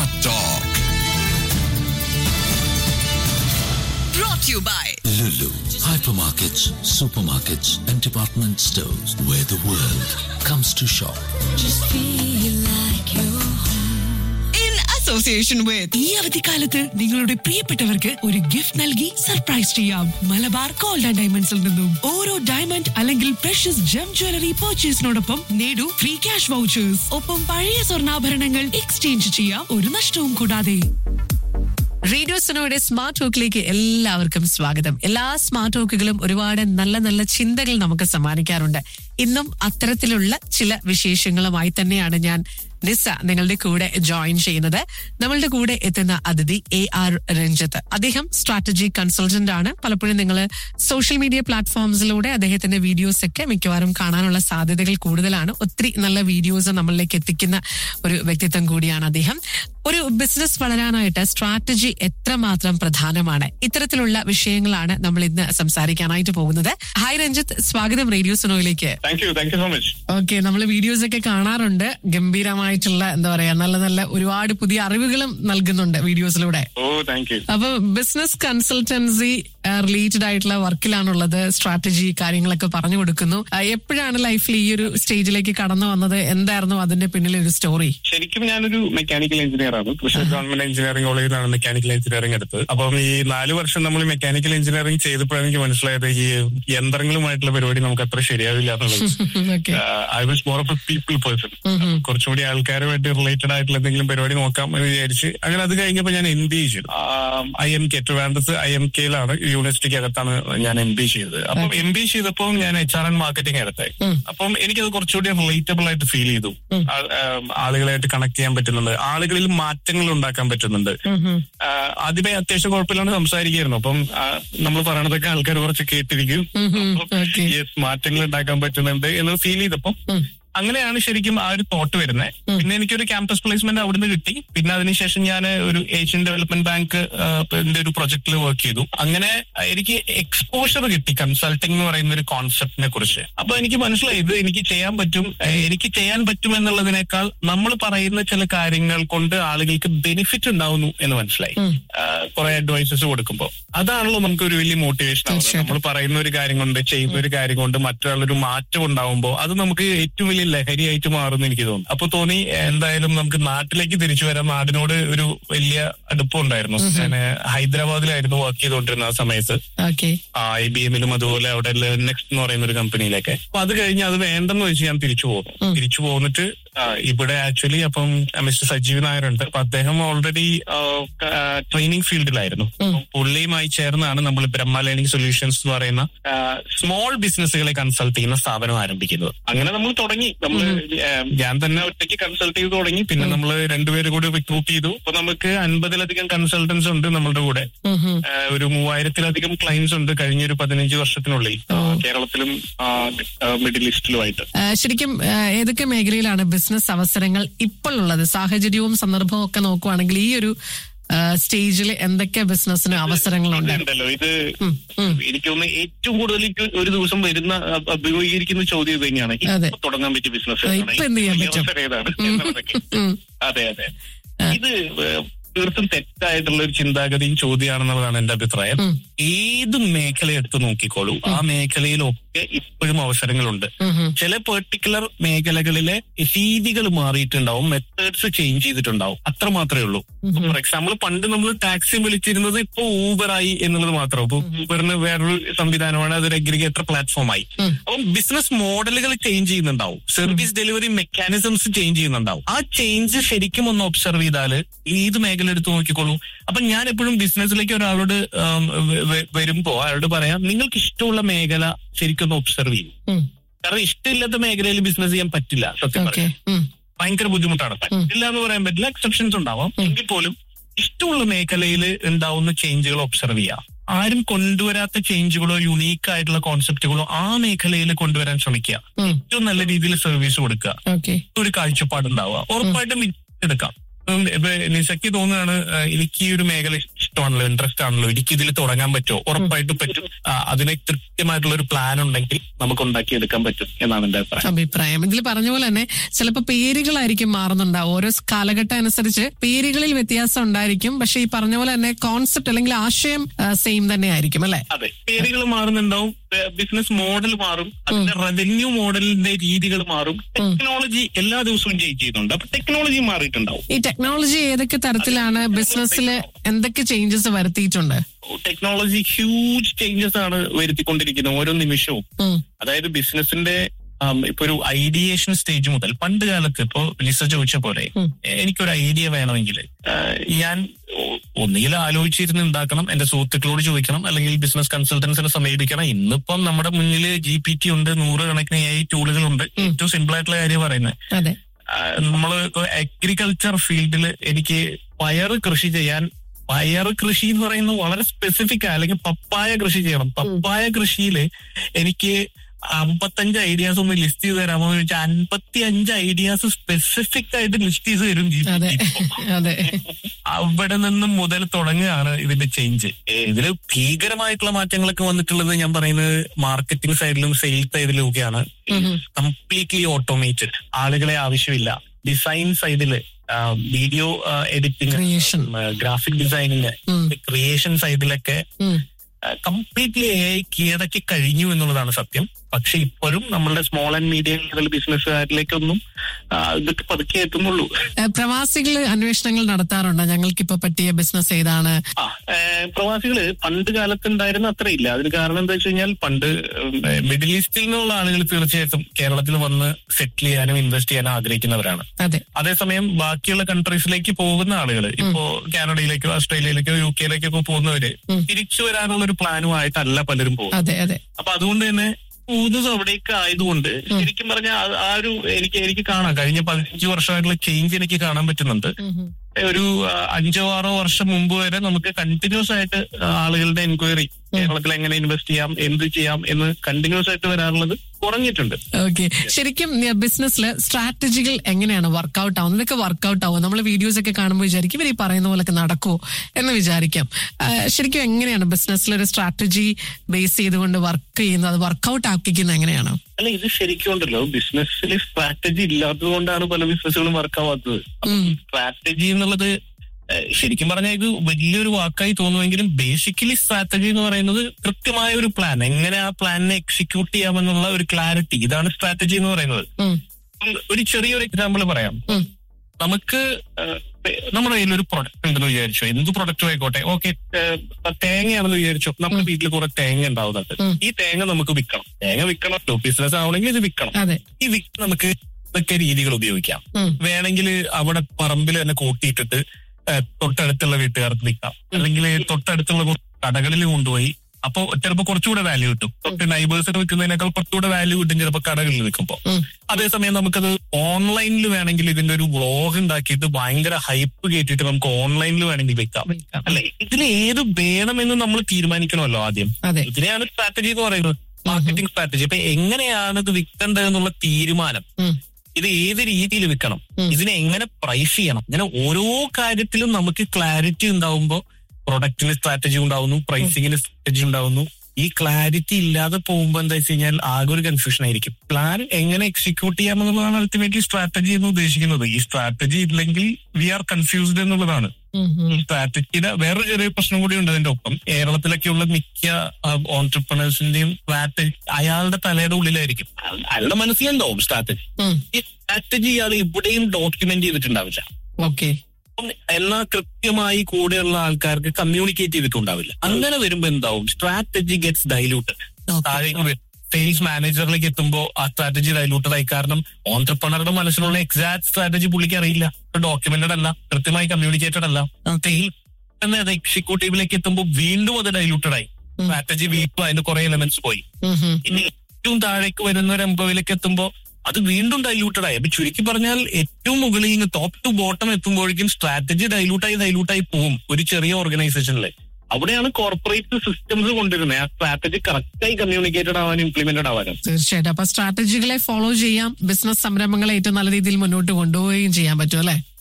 Hot Talk. Brought to you by Lulu. Hypermarkets, supermarkets, and department stores where the world comes to shop. Just feel like you're in association with ഈ അവധിക്കാലത്ത് നിങ്ങളുടെ പ്രിയപ്പെട്ടവർക്ക് ഒരു gift നൽകി surprise ചെയ്യാം. Malabar gold and ഡയമണ്ട്സിൽ നിന്നും ഓരോ ഡയമണ്ട് അല്ലെങ്കിൽ പ്രഷ്യസ് ജം ജ്വല്ലറി പർച്ചേസിനോടൊപ്പം നേടൂ ഫ്രീ ക്യാഷ് വൗച്ചേഴ്സ്. ഒപ്പം പഴയ സ്വർണ്ണാഭരണങ്ങൾ എക്സ്ചേഞ്ച് ചെയ്യാം, ഒരു നഷ്ടവും കൂടാതെ. റേഡിയോ സനോയുടെ സ്മാർട്ട് ടോക്കിലേക്ക് എല്ലാവർക്കും സ്വാഗതം. എല്ലാ സ്മാർട്ട് ടോക്കുകളും ഒരുപാട് നല്ല നല്ല ചിന്തകൾ നമുക്ക് സമ്മാനിക്കാറുണ്ട്. ഇന്നും അത്തരത്തിലുള്ള ചില വിശേഷങ്ങളുമായി തന്നെയാണ് ഞാൻ നിസ നിങ്ങളുടെ കൂടെ ജോയിൻ ചെയ്യുന്നത്. നമ്മളുടെ കൂടെ എത്തുന്ന അതിഥി AR രഞ്ജിത്ത്. അദ്ദേഹം സ്ട്രാറ്റജി കൺസൾട്ടന്റ് ആണ്. പലപ്പോഴും നിങ്ങൾ സോഷ്യൽ മീഡിയ പ്ലാറ്റ്ഫോംസിലൂടെ അദ്ദേഹത്തിന്റെ വീഡിയോസ് ഒക്കെ മിക്കവാറും കാണാനുള്ള സാധ്യതകൾ കൂടുതലാണ്. ഒത്തിരി നല്ല വീഡിയോസ് നമ്മളിലേക്ക് എത്തിക്കുന്ന ഒരു വ്യക്തിത്വം കൂടിയാണ് അദ്ദേഹം. ഒരു ബിസിനസ് വളരാനായിട്ട് സ്ട്രാറ്റജി എത്രമാത്രം പ്രധാനമാണ്, ഇത്തരത്തിലുള്ള വിഷയങ്ങളാണ് നമ്മൾ ഇന്ന് സംസാരിക്കാനായിട്ട് പോകുന്നത്. ഹായ് രഞ്ജിത്ത്, സ്വാഗതം radio സനോയിലേക്ക്. Thank you so much. Okay, നമ്മൾ വീഡിയോസ് ഒക്കെ കാണാറുണ്ട്. ഗംഭീരമായിട്ടുള്ള എന്താ പറയാ, നല്ല നല്ല ഒരുപാട് പുതിയ അറിവുകളും നൽകുന്നുണ്ട് വീഡിയോസിലൂടെ. ഓ താങ്ക് യു. അപ്പൊ ബിസിനസ് കൺസൾട്ടൻസി റിലേറ്റഡ് ആയിട്ടുള്ള വർക്കിലാണുള്ളത്. സ്ട്രാറ്റജി കാര്യങ്ങളൊക്കെ പറഞ്ഞു കൊടുക്കുന്നു. എപ്പോഴാണ് ലൈഫിൽ ഈ ഒരു സ്റ്റേജിലേക്ക് കടന്നു വന്നത്? എന്തായിരുന്നു അതിന്റെ പിന്നിലെ ഒരു സ്റ്റോറി? ശരിക്കും ഞാനൊരു മെക്കാനിക്കൽ എഞ്ചിനീയർ ആണ്. തൃശ്ശൂർ ഗവൺമെന്റ് എഞ്ചിനീയറിംഗ് കോളേജിലാണ് മെക്കാനിക്കൽ എഞ്ചിനീയറിംഗ് എടുത്തത്. അപ്പം ഈ 4 വർഷം നമ്മൾ മെക്കാനിക്കൽ എഞ്ചിനീയറിംഗ് ചെയ്തപ്പോഴാണ് എനിക്ക് മനസ്സിലായത് ഈ യന്ത്രങ്ങളുമായിട്ടുള്ള പരിപാടി നമുക്ക് അത്ര ശരിയാവില്ല എന്നുള്ളത്. I was more of A people person. കുറച്ചുകൂടി ആൾക്കാരുമായിട്ട് റിലേറ്റഡ് ആയിട്ടുള്ള എന്തെങ്കിലും പരിപാടി നോക്കാം എന്ന് വിചാരിച്ച് അങ്ങനെ അത് കഴിഞ്ഞപ്പോൾ ഞാൻ MBA ചെയ്തു. IMK ട്രിവാൻഡ്രത്ത് IMKയിലാണ്, യൂണിവേഴ്സിറ്റിക്ക് അകത്താണ് ഞാൻ MBA ചെയ്തത്. അപ്പം MBA ചെയ്തപ്പോൾ ഞാൻ HR ആൻഡ് മാർക്കറ്റിംഗ് എടുത്തായി. അപ്പം എനിക്കത് കുറച്ചുകൂടി റിലേറ്റബിൾ ആയിട്ട് ഫീൽ ചെയ്തു. ആളുകളായിട്ട് കണക്ട് ചെയ്യാൻ പറ്റുന്നുണ്ട്, ആളുകളിൽ മാറ്റങ്ങൾ ഉണ്ടാക്കാൻ പറ്റുന്നുണ്ട്. ആദ്യമേ അത്യാവശ്യം കുഴപ്പമില്ലാണ്ട് സംസാരിക്കായിരുന്നു. അപ്പം നമ്മൾ പറയണതൊക്കെ ആൾക്കാർ കുറച്ച് കേട്ടിരിക്കും. മാറ്റങ്ങൾ ഉണ്ടാക്കാൻ പറ്റുന്നുണ്ട് എന്ന് ഫീൽ ചെയ്തപ്പം അങ്ങനെയാണ് ശരിക്കും ആ ഒരു തോട്ട് വരുന്നത്. പിന്നെ എനിക്കൊരു ക്യാമ്പസ് പ്ലേസ്മെന്റ് അവിടുന്ന് കിട്ടി. പിന്നെ അതിനുശേഷം ഞാൻ ഒരു ഏഷ്യൻ ഡെവലപ്മെന്റ് ബാങ്ക് ഒരു പ്രൊജക്ടിൽ വർക്ക് ചെയ്തു. അങ്ങനെ എനിക്ക് എക്സ്പോഷർ കിട്ടി കൺസൾട്ടിംഗ് എന്ന് പറയുന്ന ഒരു കോൺസെപ്റ്റിനെ കുറിച്ച്. അപ്പൊ എനിക്ക് മനസ്സിലായി ഇത് എനിക്ക് ചെയ്യാൻ പറ്റും എന്നുള്ളതിനേക്കാൾ നമ്മൾ പറയുന്ന ചില കാര്യങ്ങൾ കൊണ്ട് ആളുകൾക്ക് ബെനിഫിറ്റ് ഉണ്ടാവുന്നു എന്ന് മനസ്സിലായി. കുറെ അഡ്വൈസസ് കൊടുക്കുമ്പോൾ അതാണല്ലോ നമുക്ക് ഒരു വലിയ മോട്ടിവേഷൻ ആവുന്നത്. നമ്മൾ പറയുന്ന ഒരു കാര്യം കൊണ്ട്, ചെയ്യുന്ന ഒരു കാര്യം കൊണ്ട് മറ്റൊരാളൊരു മാറ്റം ഉണ്ടാവുമ്പോൾ അത് നമുക്ക് ഏറ്റവും വലിയ ലഹരിയായിട്ട് മാറുമെന്ന് എനിക്ക് തോന്നുന്നു. അപ്പൊ തോന്നി എന്തായാലും നമുക്ക് നാട്ടിലേക്ക് തിരിച്ചു വരാം. നാടിനോട് ഒരു വലിയ അടുപ്പം ഉണ്ടായിരുന്നു. ഞാൻ ഹൈദരാബാദിലായിരുന്നു വർക്ക് ചെയ്തുകൊണ്ടിരുന്ന ആ സമയത്ത്. IBM-ലും അതുപോലെ അവിടെ നെക്സ്റ്റ് എന്ന് പറയുന്ന ഒരു കമ്പനിയിലൊക്കെ. അപ്പൊ അത് കഴിഞ്ഞ് അത് വേണ്ടെന്ന് വെച്ച് ഞാൻ തിരിച്ചു പോന്നിട്ട് ഇവിടെ ആക്ച്വലി അപ്പം മിസ്റ്റർ സജീവ് നായരുണ്ട്. അപ്പൊ അദ്ദേഹം ഓൾറെഡി ട്രെയിനിങ് ഫീൽഡിലായിരുന്നു. പുള്ളിയുമായി ചേർന്നാണ് നമ്മൾ ബ്രഹ്മ ലേണിംഗ് സൊല്യൂഷൻസ് എന്ന് പറയുന്ന സ്മോൾ ബിസിനസ്സുകളെ കൺസൾട്ട് ചെയ്യുന്ന സ്ഥാപനം ആരംഭിക്കുന്നത്. അങ്ങനെ നമ്മൾ തുടങ്ങി. ഞാൻ തന്നെ ഒറ്റയ്ക്ക് കൺസൾട്ട് ചെയ്ത് തുടങ്ങി. പിന്നെ നമ്മൾ 2 പേര് കൂടി റിക്രൂട്ട് ചെയ്തു. അപ്പൊ നമുക്ക് 50-ലധികം കൺസൾട്ടൻസ് ഉണ്ട് നമ്മളുടെ കൂടെ. ഒരു 3000-ലധികം ക്ലയൻസ് ഉണ്ട് കഴിഞ്ഞ ഒരു 15 വർഷത്തിനുള്ളിൽ കേരളത്തിലും മിഡിൽ ഈസ്റ്റിലുമായിട്ട്. ശരിക്കും ഏതൊക്കെ മേഖലയിലാണ് ബിസിനസ് അവസരങ്ങൾ ഇപ്പോൾ ഉള്ളത്? സാഹചര്യവും സന്ദർഭവും ഒക്കെ നോക്കുവാണെങ്കിൽ ഈ ഒരു സ്റ്റേജിൽ എന്തൊക്കെ ബിസിനസിന് അവസരങ്ങളുണ്ട്? ഇത് എനിക്ക് തോന്നുന്നു ഏറ്റവും കൂടുതൽ ഒരു ദിവസം വരുന്ന അഭിമുഖീകരിക്കുന്ന ചോദ്യം ഇത് തന്നെയാണ്. ഇപ്പൊ തുടങ്ങാൻ പറ്റിയ ബിസിനസ് ഏതാണ്? അതെ. ഇത് തീർത്തും തെറ്റായിട്ടുള്ള ഒരു ചിന്താഗതിയും ചോദ്യമാണെന്നുള്ളതാണ് എന്റെ അഭിപ്രായം. ഏത് മേഖല എടുത്ത് നോക്കിക്കോളൂ, ആ മേഖലയിലൊക്കെ ഇപ്പോഴും അവസരങ്ങളുണ്ട്. ചില പെർട്ടിക്കുലർ മേഖലകളിലെ രീതികൾ മാറിയിട്ടുണ്ടാവും, മെത്തേഡ്സ് ചേഞ്ച് ചെയ്തിട്ടുണ്ടാവും, അത്ര മാത്രമേ ഉള്ളൂ. ഫോർ എക്സാമ്പിൾ, പണ്ട് നമ്മൾ ടാക്സി വിളിച്ചിരുന്നത് ഇപ്പൊ ഊബറായി എന്നുള്ളത് മാത്രം. ഇപ്പൊ ഊബറിന് വേറൊരു സംവിധാനമാണ്, അതൊരു അഗ്രിഗേറ്റർ പ്ലാറ്റ്ഫോമായി. അപ്പം ബിസിനസ് മോഡലുകൾ ചേഞ്ച് ചെയ്യുന്നുണ്ടാവും, സർവീസ് ഡെലിവറി മെക്കാനിസംസ് ചേഞ്ച് ചെയ്യുന്നുണ്ടാവും. ആ ചേഞ്ച് ശരിക്കും ഒന്ന് ഒബ്സർവ് ചെയ്താൽ ഏത് മേഖല എടുത്ത് നോക്കിക്കോളൂ. അപ്പൊ ഞാൻ എപ്പോഴും ബിസിനസ്സിലേക്ക് ഒരാളോട് വരുമ്പോ അയാളോട് പറയാം, നിങ്ങൾക്ക് ഇഷ്ടമുള്ള മേഖല ശരിക്കും ഒന്ന് ഒബ്സർവ് ചെയ്യും. കാരണം ഇഷ്ടമില്ലാത്ത മേഖലയിൽ ബിസിനസ് ചെയ്യാൻ പറ്റില്ല. സത്യം പറയാം, ഭയങ്കര ബുദ്ധിമുട്ടാണ്. പറ്റില്ല എന്ന് പറയാൻ പറ്റില്ല, എക്സെപ്ഷൻസ് ഉണ്ടാവാം. എങ്കിൽ പോലും ഇഷ്ടമുള്ള മേഖലയിൽ ഉണ്ടാവുന്ന ചേഞ്ചുകൾ ഒബ്സർവ് ചെയ്യാം. ആരും കൊണ്ടുവരാത്ത ചേഞ്ചുകളോ യുണീക്ക് ആയിട്ടുള്ള കോൺസെപ്റ്റുകളോ ആ മേഖലയിൽ കൊണ്ടുവരാൻ ശ്രമിക്കുക. ഏറ്റവും നല്ല രീതിയിൽ സർവീസ് കൊടുക്കുക, ഒരു കാഴ്ചപ്പാടുണ്ടാവുക, ഉറപ്പായിട്ടും എടുക്കാം. നിസയ്ക്ക് തോന്നുകയാണ് എനിക്ക് ഈ ഒരു മേഖല ഇഷ്ടമാണല്ലോ, ഇൻട്രസ്റ്റ് ആണല്ലോ, എനിക്ക് ഇതിൽ തുടങ്ങാൻ പറ്റുമോ? ഉറപ്പായിട്ടും പറ്റും. അതിന് കൃത്യമായിട്ടുള്ള ഒരു പ്ലാൻ ഉണ്ടെങ്കിൽ നമുക്ക് ഉണ്ടാക്കിയെടുക്കാൻ പറ്റും എന്നാണ് എന്റെ അഭിപ്രായം. ഇതിൽ പറഞ്ഞ പോലെ തന്നെ ചിലപ്പോൾ പേരുകളായിരിക്കും മാറുന്നുണ്ടാവും. ഓരോ കാലഘട്ടം അനുസരിച്ച് പേരുകളിൽ വ്യത്യാസം ഉണ്ടായിരിക്കും. പക്ഷെ ഈ പറഞ്ഞ പോലെ തന്നെ കോൺസെപ്റ്റ് അല്ലെങ്കിൽ ആശയം സെയിം തന്നെ ആയിരിക്കും അല്ലെ? അതെ, പേരുകൾ മാറുന്നുണ്ടാവും, ബിസിനസ് മോഡൽ മാറും, അതിന്റെ റവന്യൂ മോഡലിന്റെ രീതികൾ മാറും. ടെക്നോളജി എല്ലാ ദിവസവും ചേഞ്ച് ചെയ്യുന്നുണ്ട്. അപ്പൊ ടെക്നോളജി മാറിയിട്ടുണ്ടാവും. ഈ ടെക്നോളജി ഏതൊക്കെ തരത്തിലാണ് ബിസിനസ്സിൽ എന്തൊക്കെ ചേഞ്ചസ് വരുത്തിയിട്ടുണ്ട്? ടെക്നോളജി ഹ്യൂജ് ചേഞ്ചസ് ആണ് വരുത്തിക്കൊണ്ടിരിക്കുന്നത് ഓരോ നിമിഷവും. അതായത് ബിസിനസിന്റെ ഇപ്പൊ ഒരു ഐഡിയേഷൻ സ്റ്റേജ് മുതൽ പണ്ട് കാലത്ത് ഇപ്പൊ ലിസ ചോദിച്ച പോലെ എനിക്കൊരു ഐഡിയ വേണമെങ്കിൽ ഞാൻ ഒന്നുകിൽ ആലോചിച്ചിരുന്ന് ഉണ്ടാക്കണം, എന്റെ സുഹൃത്തുക്കളോട് ചോദിക്കണം, അല്ലെങ്കിൽ ബിസിനസ് കൺസൾട്ടൻസിനെ സമീപിക്കണം. ഇന്നിപ്പം നമ്മുടെ മുന്നിൽ GPT ഉണ്ട്, 100 കണക്കിന് AI ടൂളുകളുണ്ട്. ഏറ്റവും സിമ്പിൾ ആയിട്ടുള്ള കാര്യം പറയുന്നത്, നമ്മള് അഗ്രികൾച്ചർ ഫീൽഡിൽ എനിക്ക് പയറ് കൃഷി ചെയ്യാൻ, പയർ കൃഷി എന്ന് പറയുന്നത് വളരെ സ്പെസിഫിക് അല്ലെങ്കിൽ പപ്പായ കൃഷി ചെയ്യണം. പപ്പായ കൃഷിയിൽ എനിക്ക് 55 ഐഡിയാസ് ഒന്ന് ലിസ്റ്റ് ചെയ്ത് തരാമോ എന്ന് ചോദിച്ചാൽ 55 ഐഡിയാസ് സ്പെസിഫിക് ആയിട്ട് ലിസ്റ്റ് ചെയ്ത് തരും. അവിടെ നിന്നും മുതൽ തുടങ്ങുകയാണ് ഇതിന്റെ ചേഞ്ച്. ഇതിൽ ഭീകരമായിട്ടുള്ള മാറ്റങ്ങളൊക്കെ വന്നിട്ടുള്ളത് ഞാൻ പറയുന്നത് മാർക്കറ്റിംഗ് സൈഡിലും സെയിൽസ് സൈഡിലും ഒക്കെയാണ്. കംപ്ലീറ്റ്ലി ഓട്ടോമേറ്റഡ്, ആളുകളെ ആവശ്യമില്ല. ഡിസൈൻ സൈഡില് video editing, graphic designing, creation സൈഡിലൊക്കെ കംപ്ലീറ്റ്ലി AI കീഴടക്കി കഴിഞ്ഞു എന്നുള്ളതാണ് സത്യം. പക്ഷെ ഇപ്പോഴും നമ്മളുടെ സ്മോൾ ആൻഡ് മീഡിയം ലെവൽ ബിസിനസ്സുകാരിലേക്കൊന്നും ഇതൊക്കെ പതുക്കെ എത്തുന്നുള്ളൂ. പ്രവാസികൾ അന്വേഷണങ്ങൾ നടത്താറുണ്ടോ? ഞങ്ങൾക്കിപ്പോ പറ്റിയ ബിസിനസ് ഏതാണ്? പ്രവാസികള് പണ്ട് കാലത്ത് ഉണ്ടായിരുന്ന അത്രയില്ല. അതിന് കാരണം എന്താ വെച്ച് കഴിഞ്ഞാൽ പണ്ട് മിഡിൽ ഈസ്റ്റിൽ നിന്നുള്ള ആളുകൾ തീർച്ചയായിട്ടും കേരളത്തിൽ വന്ന് സെറ്റിൽ ചെയ്യാനും ഇൻവെസ്റ്റ് ചെയ്യാനും ആഗ്രഹിക്കുന്നവരാണ്. അതേസമയം ബാക്കിയുള്ള കൺട്രീസിലേക്ക് പോകുന്ന ആളുകൾ, ഇപ്പോ കാനഡയിലേക്കോ ഓസ്ട്രേലിയയിലേക്കോ UK പോകുന്നവര് തിരിച്ചു വരാനുള്ള ഒരു പ്ലാനുമായിട്ടല്ല പലരും പോകുന്നത്. അപ്പൊ അതുകൊണ്ട് തന്നെ പോകുന്നത് അവിടേക്ക് ആയതുകൊണ്ട് ശരിക്കും പറഞ്ഞാൽ ആ ഒരു എനിക്ക് കാണാം, കഴിഞ്ഞ 15 വർഷമായിട്ടുള്ള ചേഞ്ച് എനിക്ക് കാണാൻ പറ്റുന്നുണ്ട്. ഒരു 5-6 വർഷം മുമ്പ് വരെ നമുക്ക് കണ്ടിന്യൂസ് ആയിട്ട് ആളുകളുടെ എൻക്വയറി കേരളത്തിൽ എങ്ങനെ ഇൻവെസ്റ്റ് ചെയ്യാം, എന്ത് ചെയ്യാം എന്ന് കണ്ടിന്യൂസ് ആയിട്ട് വരാറുള്ളത് കുറഞ്ഞിട്ടുണ്ട്. ഓക്കെ, ശരിക്കും ബിസിനസ്സിൽ സ്ട്രാറ്റജികൾ എങ്ങനെയാണ് വർക്ക്ഔട്ട് ആവുന്നത്? ഇതൊക്കെ വർക്ക്ഔട്ട് ആവും. നമ്മൾ വീഡിയോസ് ഒക്കെ കാണുമ്പോൾ വിചാരിക്കും ഇവർ ഈ പറയുന്ന പോലൊക്കെ നടക്കുമോ എന്ന് വിചാരിക്കാം. ശരിക്കും എങ്ങനെയാണ് ബിസിനസ്സിൽ ഒരു സ്ട്രാറ്റജി ബേസ് ചെയ്തുകൊണ്ട് വർക്ക് ചെയ്യുന്നത്, അത് വർക്ക്ഔട്ട് ആക്കിക്കുന്നത് എങ്ങനെയാണ്? അല്ല, ഇത് ശരിക്കും ഉണ്ടല്ലോ, ബിസിനസ്സിൽ സ്ട്രാറ്റജി ഇല്ലാത്തത് കൊണ്ടാണ് പല ബിസിനസ്സുകളും വർക്കാവാത്തത്. സ്ട്രാറ്റജി എന്നുള്ളത് ശരിക്കും പറഞ്ഞാൽ ഇത് വലിയൊരു വാക്കായി തോന്നുമെങ്കിലും ബേസിക്കലി സ്ട്രാറ്റജി എന്ന് പറയുന്നത് കൃത്യമായ ഒരു പ്ലാൻ, എങ്ങനെ ആ പ്ലാനിനെ എക്സിക്യൂട്ട് ചെയ്യാമെന്നുള്ള ഒരു ക്ലാരിറ്റി, ഇതാണ് സ്ട്രാറ്റജി എന്ന് പറയുന്നത്. ഒരു ചെറിയൊരു എക്സാമ്പിൾ പറയാം. നമുക്ക് നമ്മുടെ കയ്യിൽ ഒരു പ്രൊഡക്റ്റ് ഉണ്ടെന്ന് വിചാരിച്ചോ, എന്ത് പ്രൊഡക്റ്റും ആയിക്കോട്ടെ, ഓക്കെ, തേങ്ങയാണെന്ന് വിചാരിച്ചോ, നമ്മുടെ വീട്ടിൽ കുറെ തേങ്ങ ഉണ്ടാവുന്നുണ്ട്. ഈ തേങ്ങ നമുക്ക് വിൽക്കണം, തേങ്ങ വിൽക്കണം, ബിസിനസ് ആവണമെങ്കിൽ ഇത് വിൽക്കണം. ഈ നമുക്ക് ഇതൊക്കെ രീതികൾ ഉപയോഗിക്കാം. വേണമെങ്കിൽ അവിടെ പറമ്പിൽ തന്നെ കൂട്ടിയിട്ടിട്ട് തൊട്ടടുത്തുള്ള വീട്ടുകാർക്ക് വിൽക്കാം, അല്ലെങ്കിൽ തൊട്ടടുത്തുള്ള കടകളിൽ കൊണ്ടുപോയി, അപ്പൊ ചിലപ്പോൾ കുറച്ചുകൂടെ വാല്യൂ കിട്ടും. തൊട്ട് നൈബേഴ്സിന് വിൽക്കുന്നതിനേക്കാൾ കുറച്ചുകൂടെ വാല്യൂ കിട്ടും ചിലപ്പോൾ കടകളിൽ വിൽക്കുമ്പോൾ. അതേസമയം നമുക്കത് ഓൺലൈനിൽ വേണമെങ്കിൽ ഇതിന്റെ ഒരു വ്ളോഗ് ഉണ്ടാക്കിയിട്ട് ഭയങ്കര ഹൈപ്പ് കേട്ടിട്ട് നമുക്ക് ഓൺലൈനിൽ വേണമെങ്കിൽ വിൽക്കാം, അല്ലെ? ഇതിന് ഏത് വേണമെന്ന് നമ്മൾ തീരുമാനിക്കണമല്ലോ ആദ്യം. ഇതിനെയാണ് സ്ട്രാറ്റജി എന്ന് പറയുന്നത്, മാർക്കറ്റിംഗ് സ്ട്രാറ്റജി. അപ്പൊ എങ്ങനെയാണ് ഇത് വിൽക്കേണ്ടതെന്നുള്ള തീരുമാനം, ഇത് ഏത് രീതിയിൽ വിൽക്കണം, ഇതിനെ എങ്ങനെ പ്രൈസ് ചെയ്യണം, ഇങ്ങനെ ഓരോ കാര്യത്തിലും നമുക്ക് ക്ലാരിറ്റി ഉണ്ടാവുമ്പോൾ പ്രൊഡക്റ്റിന് സ്ട്രാറ്റജി ഉണ്ടാവുന്നു, പ്രൈസിങ്ങിന് സ്ട്രാറ്റജി ഉണ്ടാവുന്നു. ഈ ക്ലാരിറ്റി ഇല്ലാതെ പോകുമ്പോൾ എന്താ വെച്ച് കഴിഞ്ഞാൽ ആകെ ഒരു കൺഫ്യൂഷൻ ആയിരിക്കും. പ്ലാൻ എങ്ങനെ എക്സിക്യൂട്ട് ചെയ്യാമെന്നുള്ളതാണ് അൾട്ടിമേറ്റ്ലി സ്ട്രാറ്റജി എന്ന് ഉദ്ദേശിക്കുന്നത്. ഈ സ്ട്രാറ്റജി ഇല്ലെങ്കിൽ വി ആർ കൺഫ്യൂസ്ഡ് എന്നുള്ളതാണ്. ഈ സ്ട്രാറ്റജിയുടെ വേറൊരു ചെറിയ പ്രശ്നം കൂടി ഉണ്ട് അതിന്റെ ഒപ്പം. കേരളത്തിലൊക്കെയുള്ള മിക്ക ഓൺട്രപ്രണേഴ്സിന്റെയും സ്ട്രാറ്റജി അയാളുടെ തലയുടെ ഉള്ളിലായിരിക്കും, അയാളുടെ മനസ്സിലുണ്ടാവും സ്ട്രാറ്റജി. ഈ സ്ട്രാറ്റജി ഇയാൾ എവിടെയും ഡോക്യുമെന്റ് ചെയ്തിട്ടുണ്ടാവില്ല. ഓക്കെ, എന്നാൽ കൃത്യമായി കൂടെയുള്ള ആൾക്കാർക്ക് കമ്മ്യൂണിക്കേറ്റ് ചെയ്തിട്ടുണ്ടാവില്ല. അങ്ങനെ വരുമ്പോ എന്താവും, സ്ട്രാറ്റജി ഗെറ്റ്സ് ഡൈലൂട്ടഡ്. താഴേക്ക് സെയിൽസ് മാനേജറിലേക്ക് എത്തുമ്പോൾ ആ സ്ട്രാറ്റജി ഡൈലൂട്ടഡ് ആയി. കാരണം ഓൺട്രപ്രണറുടെ മനസ്സിലുള്ള എക്സാക്ട് സ്ട്രാറ്റജി പുള്ളിക്ക് അറിയില്ല, ഡോക്യുമെന്റഡ് അല്ല, കൃത്യമായി കമ്മ്യൂണിക്കേറ്റഡ് അല്ല. സെയിൽസ് അത് എക്സിക്യൂട്ടീവിലേക്ക് എത്തുമ്പോൾ വീണ്ടും അത് ഡൈലൂട്ടഡ് ആയി. സ്ട്രാറ്റജി വീണ്ടും അതിന്റെ കുറെ എലമെന്റ്സ് പോയി. ഇനി ഏറ്റവും താഴേക്ക് വരുന്ന ഒരു എംപ്ലോയിലേക്ക് എത്തുമ്പോൾ അത് വീണ്ടും ഡൈലൂട്ടഡ് ആയി. അപ്പൊ ചുരുക്കി പറഞ്ഞാൽ ഏറ്റവും മുകളിൽ ടോപ്പ് ടു ബോട്ടം എത്തുമ്പോഴേക്കും സ്ട്രാറ്റജി ഡൈലൂട്ടായി പോകും ഒരു ചെറിയ ഓർഗനൈസേഷനിൽ. അവിടെയാണ് കോർപ്പറേറ്റ് സിസ്റ്റംസ് കൊണ്ടുവരുന്നത് ആ സ്ട്രാറ്റജി കറക്റ്റായി കമ്മ്യൂണിക്കേറ്റഡ് ആവാനും ഇംപ്ലിമെന്റഡ് ആവാനും. തീർച്ചയായിട്ടും. അപ്പൊ സ്ട്രാറ്റജികളെ ഫോളോ ചെയ്യാം, ബിസിനസ് സംരംഭങ്ങളെ ഏറ്റവും നല്ല രീതിയിൽ മുന്നോട്ട് കൊണ്ടുപോവുകയും ചെയ്യാൻ പറ്റും, അല്ലെ?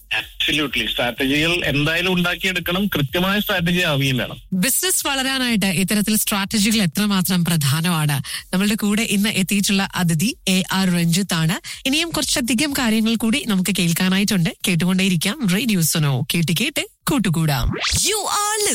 അബ്സല്യൂട്ട്ലി. സ്ട്രാറ്റജികൾ എന്തായാലും ഉണ്ടാക്കിയെടുക്കണം. കൃത്യമായ സ്ട്രാറ്റജി ആവുകയും വേണം. ബിസിനസ് വളരാനായിട്ട് ഇത്തരത്തിൽ സ്ട്രാറ്റജികൾ എത്രമാത്രം പ്രധാനമാണ്. നമ്മളുടെ കൂടെ ഇന്ന് എത്തിയിട്ടുള്ള അതിഥി AR രഞ്ജിത്ത് ആണ്. ഇനിയും കുറച്ചധികം കാര്യങ്ങൾ കൂടി നമുക്ക് കേൾക്കാനായിട്ടുണ്ട്. കേട്ടുകൊണ്ടേയിരിക്കാം റേഡിയോ സുനോ. കേട്ട് കൂട്ടുകൂടാം. You are